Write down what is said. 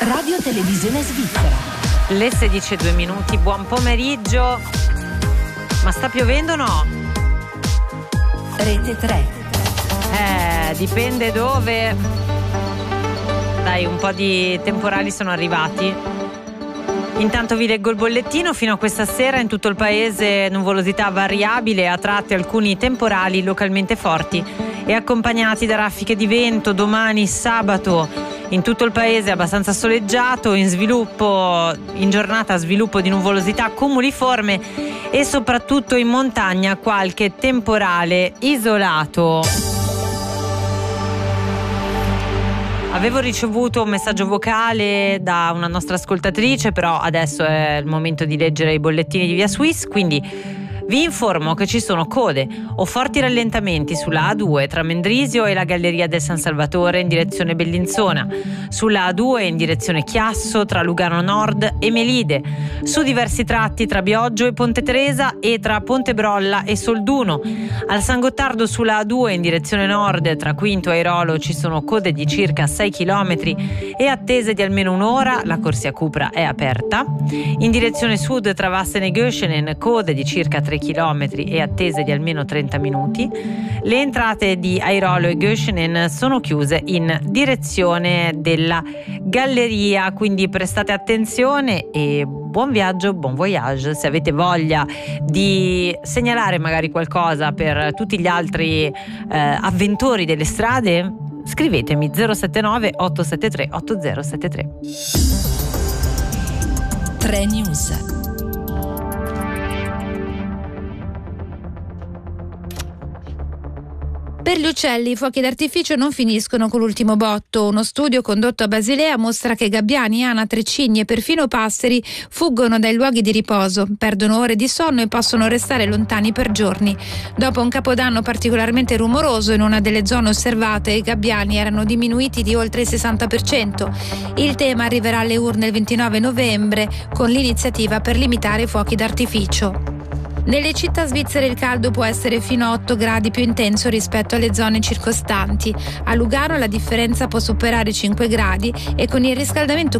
Radio Televisione Svizzera. Le 16:02, buon pomeriggio. Ma sta piovendo o no? Rete 3. Dipende dove. Dai, un po' di temporali sono arrivati. Intanto vi leggo il bollettino. Fino a questa sera in tutto il paese nuvolosità variabile, a tratti alcuni temporali localmente forti e accompagnati da raffiche di vento. Domani sabato in tutto il paese abbastanza soleggiato, in giornata sviluppo di nuvolosità cumuliforme e soprattutto in montagna qualche temporale isolato. Avevo ricevuto un messaggio vocale da una nostra ascoltatrice, però adesso è il momento di leggere i bollettini di Via Swiss, quindi vi informo che ci sono code o forti rallentamenti sulla A2 tra Mendrisio e la Galleria del San Salvatore in direzione Bellinzona, sulla A2 in direzione Chiasso tra Lugano Nord e Melide, su diversi tratti tra Bioggio e Ponte Teresa e tra Ponte Brolla e Solduno. Al San Gottardo sulla A2 in direzione nord tra Quinto e Airolo ci sono code di circa 6 km e attese di almeno un'ora, la corsia Cupra è aperta. In direzione sud tra Vassen e Göschenen code di circa 3 km e attese di almeno 30 minuti. Le entrate di Airolo e Göschenen sono chiuse in direzione della galleria, quindi prestate attenzione e buon viaggio, buon voyage. Se avete voglia di segnalare magari qualcosa per tutti gli altri avventori delle strade, scrivetemi 079 873 8073. 3 News. Per gli uccelli, i fuochi d'artificio non finiscono con l'ultimo botto. Uno studio condotto a Basilea mostra che gabbiani, anatre, cigne e perfino passeri fuggono dai luoghi di riposo, perdono ore di sonno e possono restare lontani per giorni. Dopo un capodanno particolarmente rumoroso in una delle zone osservate, i gabbiani erano diminuiti di oltre il 60%. Il tema arriverà alle urne il 29 novembre con l'iniziativa per limitare i fuochi d'artificio. Nelle città svizzere il caldo può essere fino a 8 gradi più intenso rispetto alle zone circostanti. A Lugano la differenza può superare i 5 gradi e con il riscaldamento